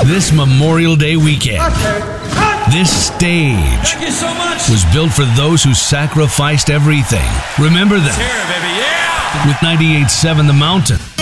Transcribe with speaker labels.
Speaker 1: This Memorial Day weekend, this stage was built for those who sacrificed everything. Remember them. With 98.7 The Mountain.